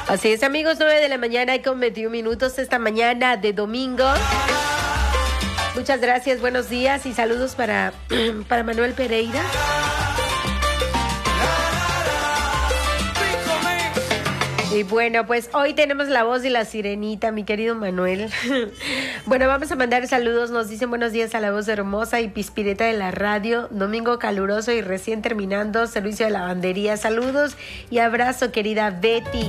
Así es, amigos, 9 de la mañana y con 21 minutos esta mañana de domingo. Muchas gracias, buenos días y saludos para Manuel Pereira. Y bueno, pues hoy tenemos la voz de la sirenita, mi querido Manuel. Bueno, vamos a mandar saludos. Nos dicen buenos días a la voz hermosa y pispireta de la radio. Domingo caluroso y recién terminando servicio de lavandería. Saludos y abrazo, querida Betty.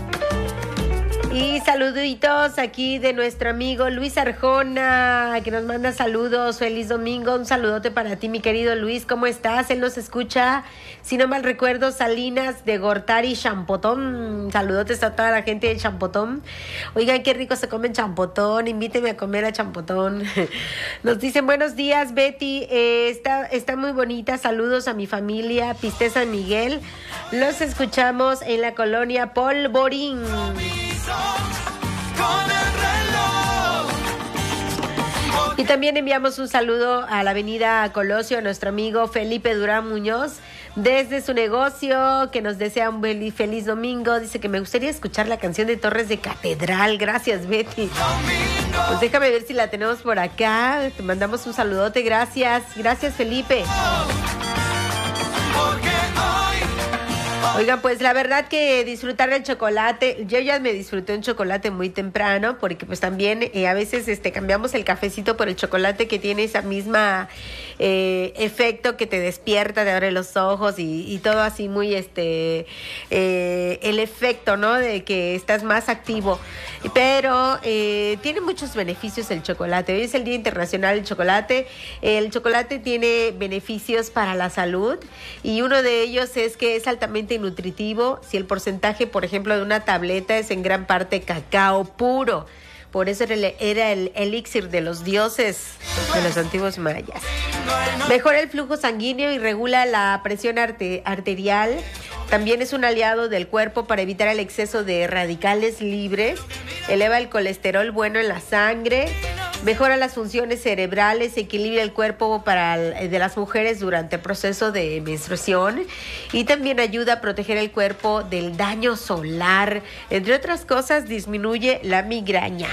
Y saluditos aquí de nuestro amigo Luis Arjona, que nos manda saludos. Feliz domingo, un saludote para ti, mi querido Luis. ¿Cómo estás? Él nos escucha, si no mal recuerdo, Salinas de Gortari, Champotón. Saludotes a toda la gente de Champotón. Oigan, qué rico se come en Champotón. Invíteme a comer a Champotón. Nos dicen buenos días, Betty. Está muy bonita. Saludos a mi familia, Piste San Miguel. Los escuchamos en la colonia Polvorín. Y también enviamos un saludo a la avenida Colosio, a nuestro amigo Felipe Durán Muñoz, desde su negocio, que nos desea un feliz domingo. Dice que me gustaría escuchar la canción de Torres de Catedral. Gracias, Betty. Pues déjame ver si la tenemos por acá. Te mandamos un saludote. Gracias, Felipe. Oigan, pues la verdad que disfrutar el chocolate, yo ya me disfruté un chocolate muy temprano, porque pues también a veces cambiamos el cafecito por el chocolate, que tiene esa misma efecto que te despierta, te abre los ojos y todo así muy el efecto, ¿no? De que estás más activo. Pero tiene muchos beneficios el chocolate. Hoy es el Día Internacional del Chocolate. El chocolate tiene beneficios para la salud y uno de ellos es que es altamente nutritivo si el porcentaje, por ejemplo, de una tableta es en gran parte cacao puro. Por eso era el elixir de los dioses de los antiguos mayas. Mejora el flujo sanguíneo y regula la presión arterial. También es un aliado del cuerpo para evitar el exceso de radicales libres. Eleva el colesterol bueno en la sangre. Mejora las funciones cerebrales, equilibra el cuerpo de las mujeres durante el proceso de menstruación y también ayuda a proteger el cuerpo del daño solar. Entre otras cosas, disminuye la migraña.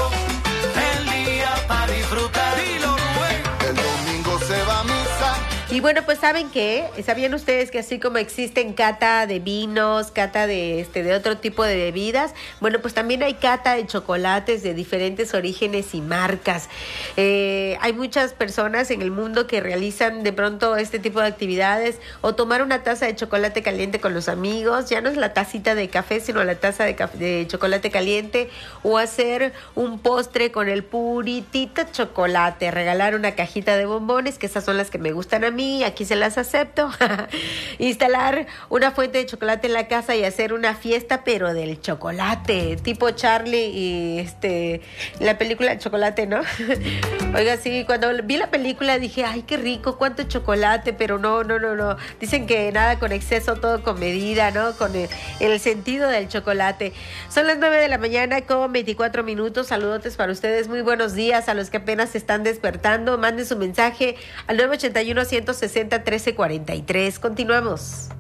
El día para disfrutar el domingo se va a misa. Y bueno, pues ¿sabían ustedes que así como existen cata de vinos, cata de otro tipo de bebidas? Bueno, pues también hay cata de chocolates de diferentes orígenes y marcas. Hay muchas personas en el mundo que realizan de pronto este tipo de actividades, o tomar una taza de chocolate caliente con los amigos, ya no es la tacita de café, sino la taza de chocolate caliente, o hacer un postre con el puritito chocolate, regalar una cajita de bombones, que esas son las que me gustan a mí. Aquí se las acepto. Instalar una fuente de chocolate en la casa y hacer una fiesta, pero del chocolate, tipo Charlie y la película de chocolate, ¿no? Oiga, sí, cuando vi la película dije, ay, qué rico, cuánto chocolate, pero no. Dicen que nada con exceso, todo con medida, ¿no? Con el sentido del chocolate. Son las 9 de la mañana con 24 minutos. Saludotes para ustedes. Muy buenos días a los que apenas se están despertando. Manden su mensaje al 981-160-1343. Continuamos.